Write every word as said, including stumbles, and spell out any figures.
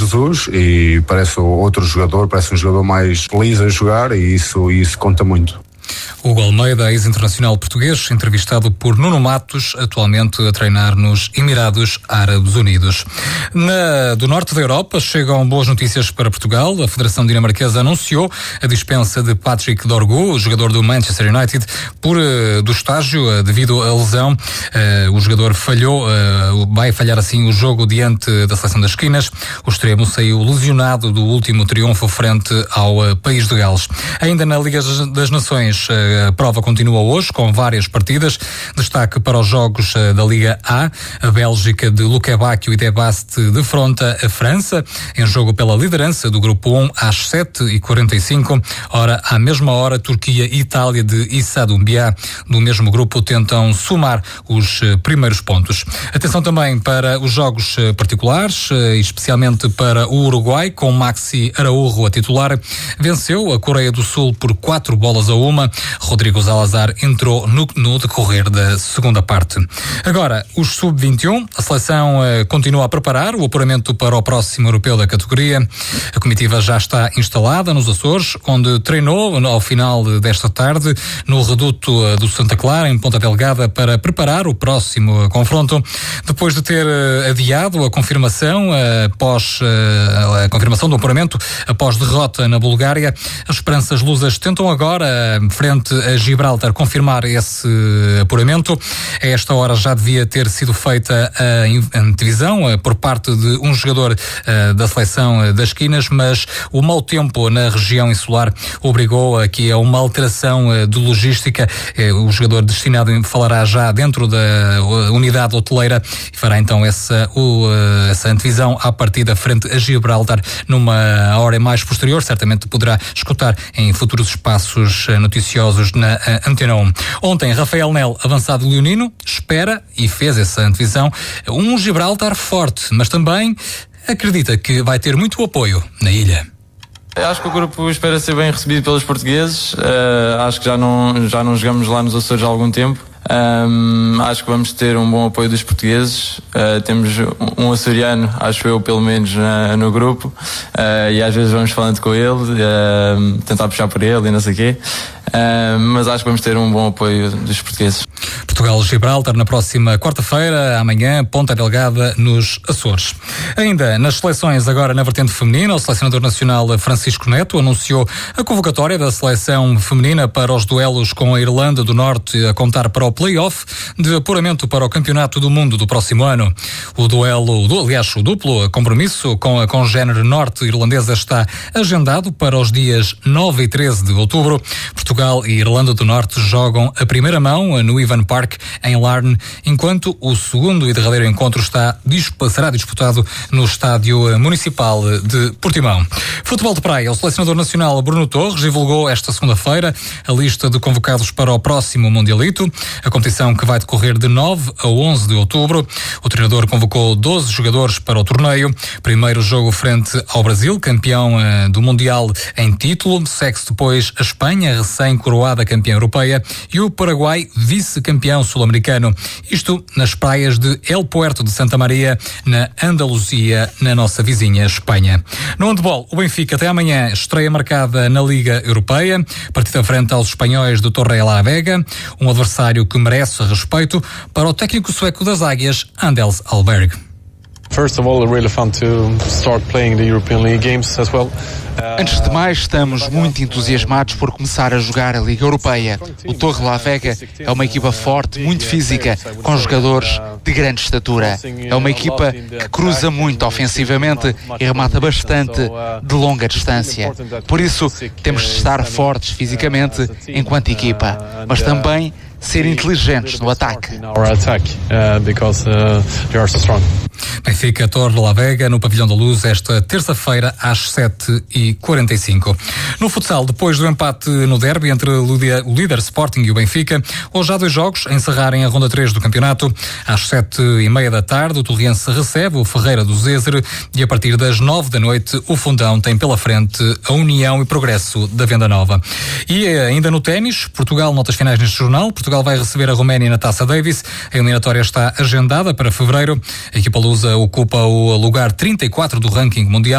Jesus e parece outro jogador, parece um jogador mais feliz a jogar e isso, isso conta muito. Hugo Almeida, ex-internacional português, entrevistado por Nuno Matos, atualmente a treinar nos Emirados Árabes Unidos. Na, do norte da Europa chegam boas notícias para Portugal. A Federação Dinamarquesa anunciou a dispensa de Patrick Dorgu, o jogador do Manchester United, por, uh, do estágio uh, devido à lesão. Uh, o jogador falhou, uh, vai falhar assim o jogo diante da Seleção das Esquinas. O extremo saiu lesionado do último triunfo frente ao uh, país de Gales. Ainda na Liga das Nações, a prova continua hoje com várias partidas. Destaque para os jogos da Liga A. A Bélgica de Luque Bacchio e De Baste defronta a França em jogo pela liderança do grupo um às sete e quarenta e cinco. Ora, à mesma hora, Turquia e Itália de Issa Doumbia do mesmo grupo tentam somar os primeiros pontos. Atenção também para os jogos particulares, especialmente para o Uruguai, com Maxi Araújo a titular. Venceu a Coreia do Sul por quatro bolas a uma. Rodrigo Salazar entrou no, no decorrer da segunda parte. Agora, os sub vinte e um, a seleção eh, continua a preparar o apuramento para o próximo europeu da categoria. A comitiva já está instalada nos Açores, onde treinou ao final desta tarde no reduto eh, do Santa Clara, em Ponta Delgada, para preparar o próximo eh, confronto. Depois de ter eh, adiado a confirmação eh, após eh, a confirmação do apuramento após derrota na Bulgária, as esperanças lusas tentam agora frente a Gibraltar confirmar esse apuramento. A esta hora já devia ter sido feita a antevisão por parte de um jogador uh, da seleção das Esquinas, mas o mau tempo na região insular obrigou aqui a uma alteração uh, de logística. Uh, o jogador destinado falará já dentro da unidade hoteleira e fará então essa, uh, essa antevisão à partida frente a Gibraltar numa hora mais posterior. Certamente poderá escutar em futuros espaços uh, noticiosos na uh, Antena um. Ontem, Rafael Nel, avançado leonino, espera e fez essa antevisão um Gibraltar forte, mas também acredita que vai ter muito apoio na ilha. Acho que o grupo espera ser bem recebido pelos portugueses. Uh, acho que já não, já não jogamos lá nos Açores há algum tempo. Um, acho que vamos ter um bom apoio dos portugueses. Uh, temos um açoriano, acho eu, pelo menos, na, no grupo. Uh, e às vezes vamos falando com ele, uh, tentar puxar por ele e não sei o quê. Uh, mas acho que vamos ter um bom apoio dos portugueses. Portugal-Gibraltar na próxima quarta-feira, amanhã, Ponta Delgada, nos Açores. Ainda nas seleções, agora na vertente feminina, o selecionador nacional Francisco Neto anunciou a convocatória da seleção feminina para os duelos com a Irlanda do Norte, a contar para o play-off de apuramento para o Campeonato do Mundo do próximo ano. O duelo, do, aliás, o duplo compromisso com a congénere norte-irlandesa está agendado para os dias nove e treze de outubro. Portugal e Irlanda do Norte jogam a primeira mão no Ivan Park, em Larne, enquanto o segundo e derradeiro encontro está, será disputado no Estádio Municipal de Portimão. Futebol de praia. O selecionador nacional Bruno Torres divulgou esta segunda-feira a lista de convocados para o próximo Mundialito, a competição que vai decorrer de nove a onze de outubro. O treinador convocou doze jogadores para o torneio. Primeiro jogo frente ao Brasil, campeão uh, do Mundial em título. Segue-se depois a Espanha, recém-coroada campeã europeia, e o Paraguai, vice-campeão sul-americano. Isto nas praias de El Puerto de Santa Maria, na Andaluzia, na nossa vizinha Espanha. No handebol, o Benfica até amanhã estreia marcada na Liga Europeia, partida frente aos espanhóis de Torrelavega, um adversário que merece respeito para o técnico sueco das Águias, Anders Alberg. First of all, really fun to start playing the European League games as well. Antes de mais, estamos muito entusiasmados por começar a jogar a Liga Europeia. O Torrelavega é uma equipa forte, muito física, com jogadores de grande estatura. É uma equipa que cruza muito ofensivamente e remata bastante de longa distância. Por isso, temos de estar fortes fisicamente enquanto equipa, mas também ser inteligentes no ataque. Benfica Torrelavega no Pavilhão da Luz esta terça-feira às sete e quarenta e cinco. No futsal, depois do empate no derby entre o líder Sporting e o Benfica, hoje há dois jogos a encerrarem a ronda três do campeonato. Às sete e meia da tarde, o Torriense recebe o Ferreira do Zézer e a partir das nove da noite, o Fundão tem pela frente a União e Progresso da Venda Nova. E ainda no ténis, Portugal, notas finais neste jornal. Portugal vai receber a Roménia na Taça Davis. A eliminatória está agendada para fevereiro. A equipa lusa ocupa o lugar trinta e quatro do ranking mundial.